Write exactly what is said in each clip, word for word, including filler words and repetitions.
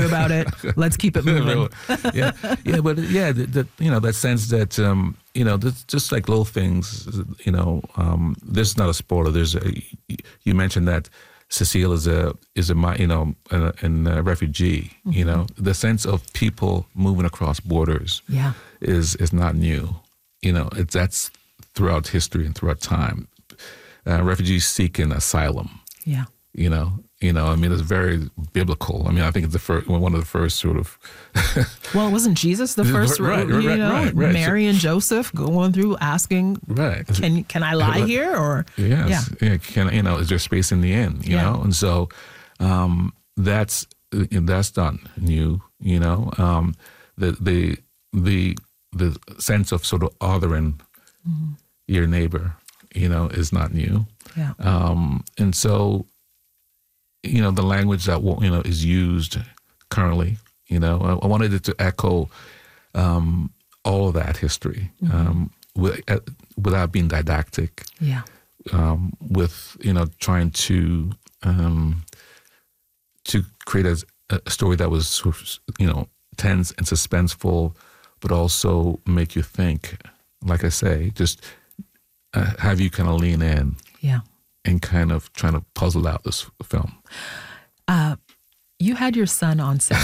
about it. Let's keep it moving. yeah, yeah, but yeah, the, the, you know, that sense that um, you know, just like little things. You know, um, this is not a spoiler. There's a, you mentioned that Cecile is a is a you know a, a refugee. Mm-hmm. You know, the sense of people moving across borders. Yeah. is is not new. You know, it's that's throughout history and throughout time. Uh, refugees seeking asylum. Yeah. You know, you know. I mean, it's very biblical. I mean, I think it's the first one of the first sort of. Well, wasn't Jesus the first? Right, right, you right, know, right, right. Mary so, and Joseph going through asking, right? Can can I lie here or? Yes. Yeah. yeah. Can you know? Is there space in the inn? You yeah. know, and so um, that's that's not new. You know, um, the the the the sense of sort of othering mm-hmm. your neighbor, you know, is not new. Yeah. Um, and so, you know, the language that, you know, is used currently, you know, I, I wanted it to echo um, all of that history mm-hmm. um, with, uh, without being didactic. Yeah. Um, with, you know, trying to um, to create a, a story that was, sort of, you know, tense and suspenseful, but also make you think, like I say, just uh, have you kind of lean in yeah. and kind of trying to puzzle out this film. Uh, you had your son on set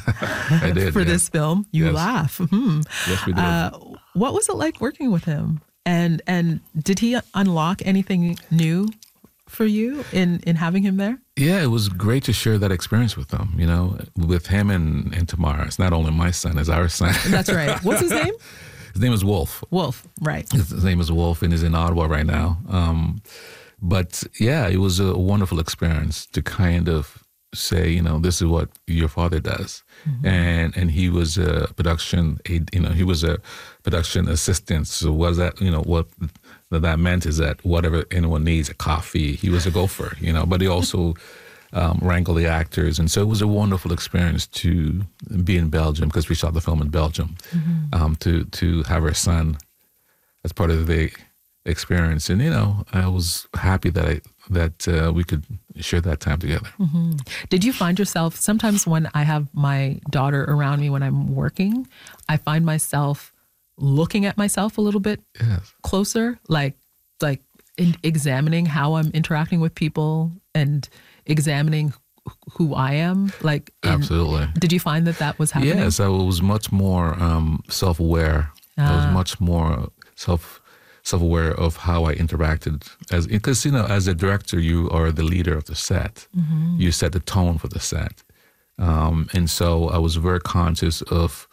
I did, for yeah. this film. You yes. laugh. Mm-hmm. Yes, we did. Uh, what was it like working with him? And and did he unlock anything new for you in, in having him there? Yeah, it was great to share that experience with them, you know, with him and, and Tamara. It's not only my son, it's our son. That's right. What's his name? His name is Wolf. Wolf, right. His, his name is Wolf, and he's in Ottawa right now. Um, but yeah, it was a wonderful experience to kind of say, you know, this is what your father does. Mm-hmm. And and he was a production, you know, he was a production assistant. So was that, you know, what that meant is that whatever anyone needs, a coffee, he was a gopher, you know, but he also um, wrangled the actors. And so it was a wonderful experience to be in Belgium, because we shot the film in Belgium, mm-hmm. um, to, to have our son as part of the experience. And, you know, I was happy that I, that uh, we could share that time together. Mm-hmm. Did you find yourself, sometimes when I have my daughter around me when I'm working, I find myself looking at myself a little bit yes. closer, like like in examining how I'm interacting with people and examining who I am? Like in, Absolutely. Did you find that that was happening? Yes, I was much more um, self-aware. Ah. I was much more self self-aware of how I interacted, as because you know, as a director, you are the leader of the set. Mm-hmm. You set the tone for the set, um, and so I was very conscious of,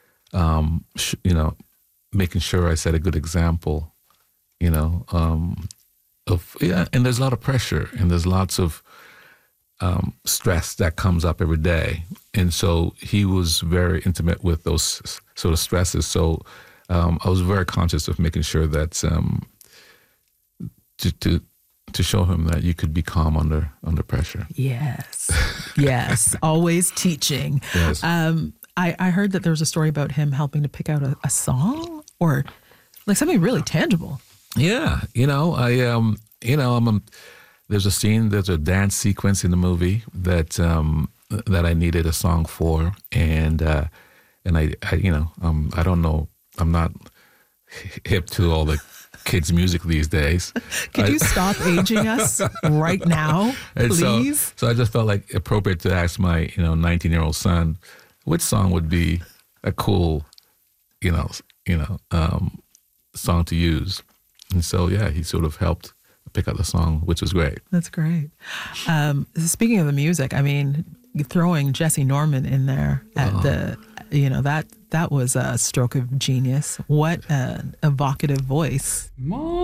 um, sh- you know, making sure I set a good example. You know, um, of yeah, and there's a lot of pressure, and there's lots of um, stress that comes up every day, and so he was very intimate with those sort of stresses. So. Um, I was very conscious of making sure that um, to, to to show him that you could be calm under under pressure. Yes, yes, always teaching. Yes. Um, I, I heard that there was a story about him helping to pick out a, a song or like something really tangible. Yeah, you know, I um, you know, I'm. A, there's a scene, there's a dance sequence in the movie that um, that I needed a song for, and uh, and I, I you know um, I don't know. I'm not hip to all the kids' music these days. Could I, you stop aging us right now, please? So, so I just felt like appropriate to ask my, you know, nineteen-year-old son, which song would be a cool, you know, you know, um, song to use. And so, yeah, he sort of helped pick out the song, which was great. That's great. Um, speaking of the music, I mean, throwing Jesse Norman in there at oh. the, you know, that that was a stroke of genius. What an evocative voice.